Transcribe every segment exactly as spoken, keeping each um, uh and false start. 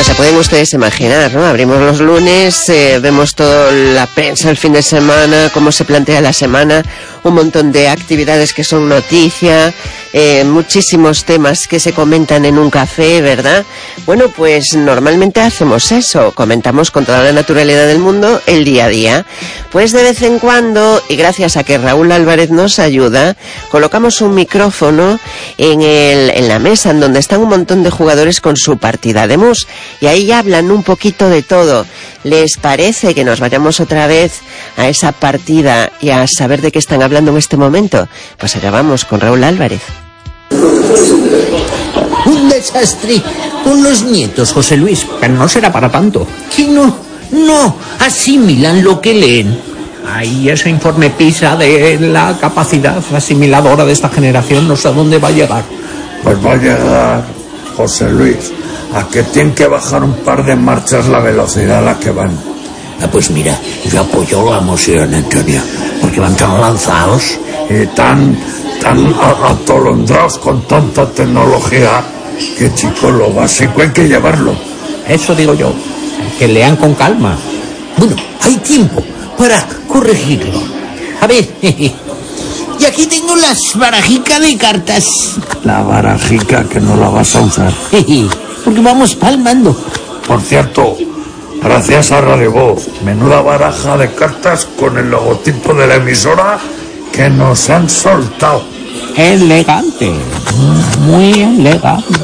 Bueno, se pueden ustedes imaginar, ¿no? Abrimos los lunes, eh, vemos toda la prensa el fin de semana, cómo se plantea la semana, un montón de actividades que son noticia, eh, muchísimos temas que se comentan en un café, ¿verdad? Bueno, pues normalmente hacemos eso, comentamos con toda la naturalidad del mundo el día a día. Pues de vez en cuando, y gracias a que Raúl Álvarez nos ayuda, colocamos un micrófono en, el, en la mesa en donde están un montón de jugadores con su partida de mus, y ahí hablan un poquito de todo. ¿Les parece que nos vayamos otra vez a esa partida y a saber de qué están hablando en este momento? Pues allá vamos con Raúl Álvarez. Un desastre con los nietos, José Luis. Pero no será para tanto. ¿Qué no? No, asimilan lo que leen. Ahí ese informe PISA de la capacidad asimiladora de esta generación, no sé a dónde va a llegar. Pues va a llegar, José Luis, a que tienen que bajar un par de marchas la velocidad a la que van. Ah, pues mira, yo apoyo la moción, Antonio, porque van tan lanzados y tan, tan atolondrados con tanta tecnología que, chico, lo básico hay que llevarlo. Eso digo yo, que lean con calma. Bueno, hay tiempo para corregirlo. A ver, jeje. Y aquí tengo las barajicas de cartas. La barajica que no la vas a usar. Jeje. Porque vamos palmando. Por cierto, gracias a Radio Voz, menuda baraja de cartas con el logotipo de la emisora que nos han soltado. Elegante, muy elegante.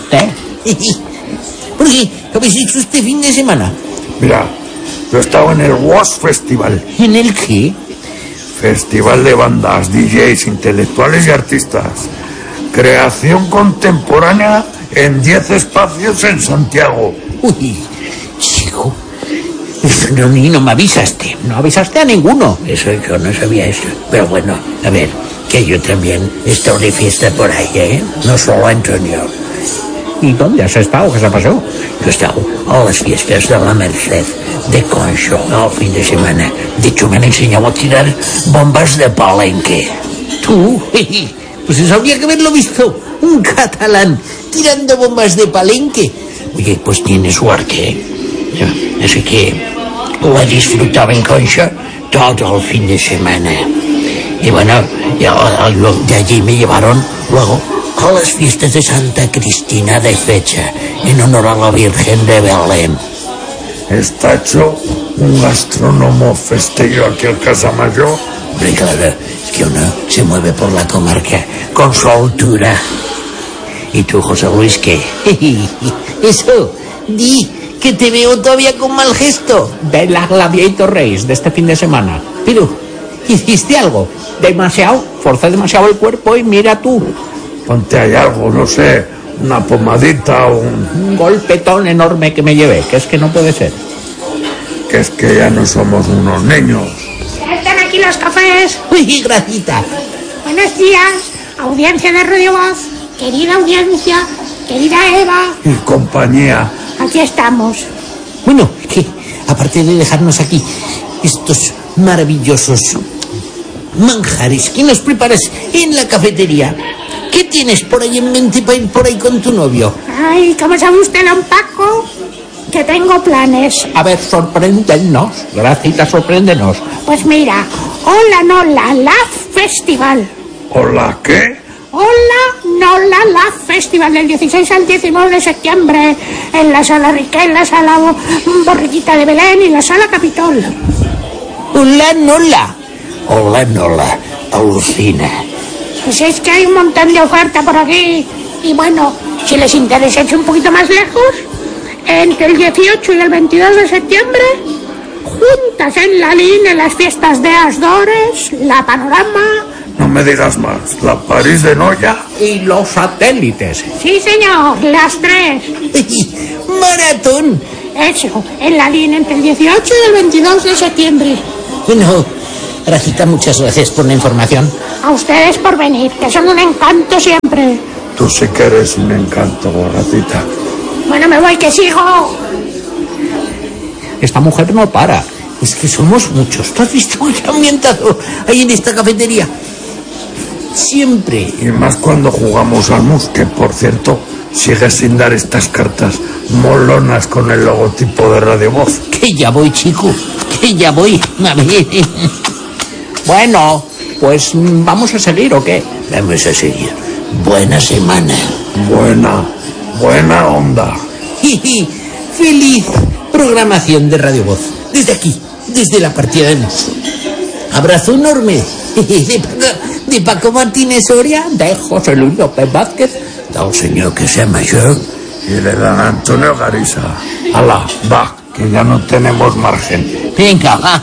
¿Por qué? ¿Qué habéis hecho este fin de semana? Mira, yo he estado en el W O S Festival. ¿En el qué? Festival de bandas, D Js, intelectuales y artistas. Creación contemporánea en diez espacios en Santiago. Uy, chico, no, ni no me avisaste. No avisaste a ninguno. Eso yo no sabía eso. Pero bueno, a ver, que yo también he estado de fiesta por ahí, ¿eh? No solo Antonio. ¿Y dónde has estado? ¿Qué se pasó? Yo he estado a las fiestas de la Merced, de Concho, al fin de semana. De hecho, me han enseñado a tirar bombas de palenque. ¿Tú? Pues eso habría que haberlo visto. Un catalán tirando bombas de palenque. Oye, pues tiene suerte. Así que lo he disfrutado en Concha todo el fin de semana. Y bueno, de allí me llevaron luego a las fiestas de Santa Cristina de Fecha, en honor a la Virgen de Belén. Está hecho un gastrónomo festillo aquí al Casamayor. Hombre, claro, es que uno se mueve por la comarca con su altura. ¿Y tú, José Luis, qué? Eso, di que te veo todavía con mal gesto. De la Gladiator Race de este fin de semana. Pero, ¿hiciste algo? Demasiado, forcé demasiado el cuerpo y mira tú. Ponte ahí algo, no sé, una pomadita o un... un golpetón enorme que me llevé, que es que no puede ser. Que es que ya no somos unos niños. Están aquí los cafés. Uy, gracita. Buenos días, audiencia de Radio Voz, querida audiencia, querida Eva. Y compañía. Aquí estamos. Bueno, que aparte de dejarnos aquí estos maravillosos manjares que nos preparas en la cafetería, ¿qué tienes por ahí en mente para ir por ahí con tu novio? Ay, ¿cómo sabe usted, don Paco? Que tengo planes. A ver, sorpréndenos, Gracita, sorpréndenos. Pues mira, hola, no, la, la festival. ¿Hola qué? Hola, no, la, la festival del dieciséis al diecinueve de septiembre en la Sala Riquel, la Sala Borriquita de Belén y la Sala Capitol. Hola, Nola. Hola, Nola. Alucina. Pues es que hay un montón de oferta por aquí. Y bueno, si les interesa ir un poquito más lejos, entre el dieciocho y el veintidós de septiembre, juntas en la línea en las fiestas de Asdores, la Panorama... No me digas más, la París de Noya... Y los satélites. Sí, señor, las tres. ¡Maratón! Eso, en la línea entre el dieciocho y el veintidós de septiembre. Bueno, Gracita, muchas gracias por la información. A ustedes por venir, que son un encanto siempre. Tú sí que eres un encanto, Gracita. Bueno, me voy, que sigo. Esta mujer no para. Es que somos muchos. ¿Tú has visto el ambientado ahí en esta cafetería? Siempre. Y más cuando jugamos al mus, que por cierto, sigues sin dar estas cartas molonas con el logotipo de Radio Voz. Que ya voy, chico, que ya voy. A ver. Bueno, pues ¿vamos a seguir o qué? Vamos a seguir. Buena semana. Buena, buena onda. Feliz programación de Radio Voz. Desde aquí, desde la partida de Mus. Abrazo enorme de Paco, de Paco Martínez Soria, de José Luis López Vázquez, del señor que sea mayor y de don Antonio Garisa. Ala, va, que ya no tenemos margen. Venga, va.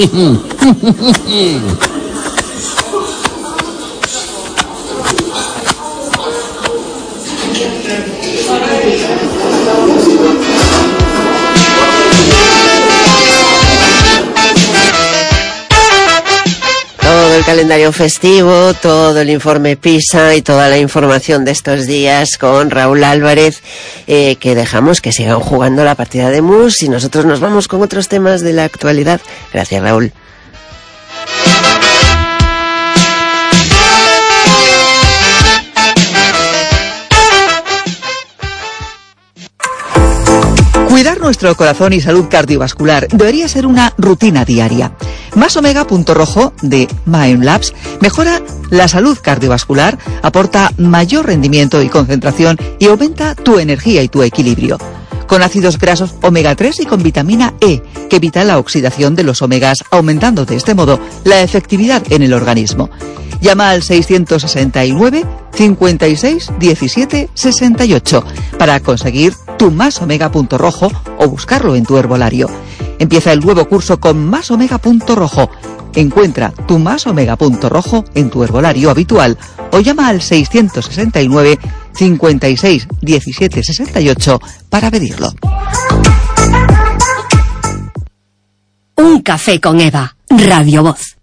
El calendario festivo, todo el informe PISA y toda la información de estos días con Raúl Álvarez, eh, que dejamos que sigan jugando la partida de Mus y nosotros nos vamos con otros temas de la actualidad. Gracias, Raúl. Cuidar nuestro corazón y salud cardiovascular debería ser una rutina diaria. Más Omega Punto Rojo de Mindlabs mejora la salud cardiovascular, aporta mayor rendimiento y concentración y aumenta tu energía y tu equilibrio. Con ácidos grasos omega tres y con vitamina E, que evita la oxidación de los omegas, aumentando de este modo la efectividad en el organismo. Llama al seiscientos sesenta y nueve, cincuenta y seis, diecisiete, sesenta y ocho para conseguir tu Más Omega Punto Rojo o buscarlo en tu herbolario. Empieza el nuevo curso con Más Omega Punto Rojo. Encuentra tu Más Omega Punto Rojo en tu herbolario habitual o llama al seiscientos sesenta y nueve, cincuenta y seis, diecisiete, sesenta y ocho para pedirlo. Un café con Eva, Radio Voz.